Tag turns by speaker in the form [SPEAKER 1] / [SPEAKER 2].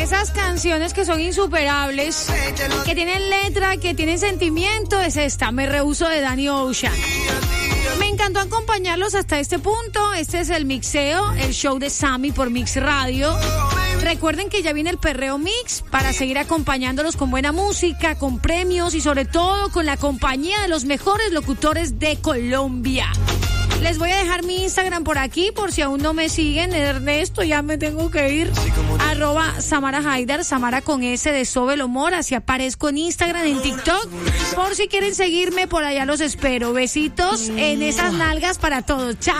[SPEAKER 1] De esas canciones que son insuperables, que tienen letra, que tienen sentimiento, es esta, Me Rehuso de Danny Ocean. Me encantó acompañarlos hasta este punto. Este es el mixeo, el show de Sammy por Mix Radio. Recuerden que ya viene el Perreo Mix para seguir acompañándolos con buena música, con premios y sobre todo con la compañía de los mejores locutores de Colombia. Les voy a dejar mi Instagram por aquí por si aún no me siguen. Ernesto, ya me tengo que ir. @Samara Haidar, Samara con S de Sobelomor. Así aparezco en Instagram, en TikTok. Por si quieren seguirme, por allá los espero. Besitos en esas nalgas para todos. Chao.